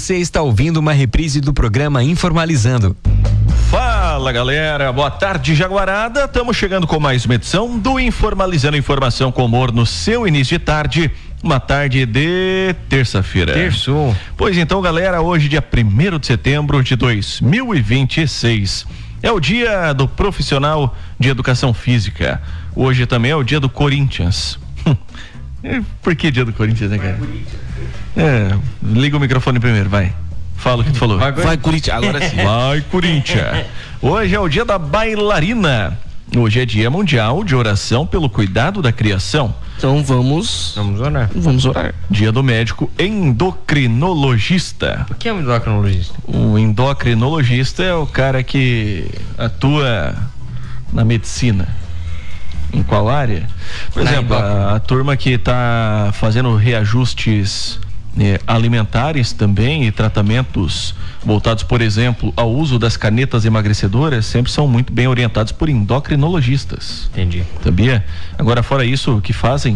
Você está ouvindo uma reprise do programa Informalizando. Fala, galera, boa tarde, Jaguarada. Estamos chegando com mais uma edição do Informalizando, informação com humor no seu início de tarde. Uma tarde de terça-feira. Terçou. Pois então, galera, hoje, dia 1º de setembro de 2026, é o dia do profissional de educação física. Hoje também é o dia do Corinthians. Por que dia do Corinthians, né, cara? Liga o microfone primeiro, vai. Fala o que tu falou. Vai, Corinthians, agora sim. Vai, Corinthians. Hoje é o dia da bailarina. Hoje é dia mundial de oração pelo cuidado da criação. Então vamos orar. Dia do médico endocrinologista. O que é um endocrinologista? O endocrinologista é o cara que atua na medicina. Em qual área? Por exemplo, a turma que está fazendo reajustes alimentares também e tratamentos voltados, por exemplo, ao uso das canetas emagrecedoras, sempre são muito bem orientados por endocrinologistas. Entendi. Sabia? Agora, fora isso, o que fazem?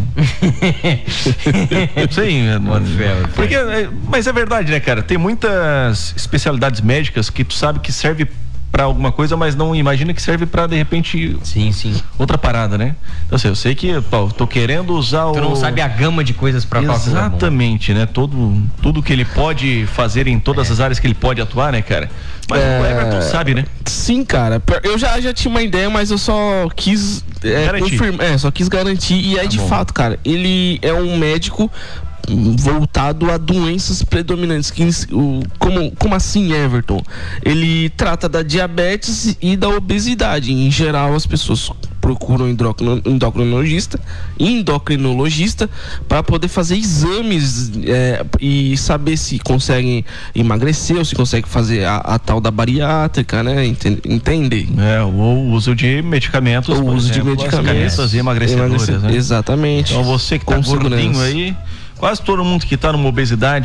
Sim, porque, mas é verdade, né, cara? Tem muitas especialidades médicas que tu sabe que serve para alguma coisa, mas não imagina que serve para, de repente, outra parada, né? Então, assim, eu sei que tô querendo usar Tu não sabe a gama de coisas para qual coisa. Exatamente, né? Tudo que ele pode fazer em todas as áreas que ele pode atuar, né, cara? Mas o Everton sabe, né? Sim, cara. Eu já tinha uma ideia, mas eu só quis confirmar, só quis garantir. E de fato, cara, ele é um médico voltado a doenças predominantes. Como assim, Everton? Ele trata da diabetes e da obesidade. Em geral, as pessoas procuram endocrinologista para poder fazer exames e saber se conseguem emagrecer ou se conseguem fazer a tal da bariátrica, né? Entende? O uso de medicamentos. O uso de medicamentos. Canetas emagrecedoras, né? Exatamente. Então você que tá gordinho aí, quase todo mundo que tá numa obesidade